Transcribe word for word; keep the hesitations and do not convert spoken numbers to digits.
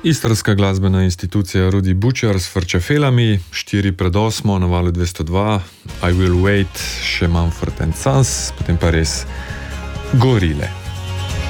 Istrska glasbena institucija Rudi Bučar s Frčefelami, štiri pred osmo na valu dvesto dva, I Will Wait, še Mumford and Sons, potem pa res Gorile.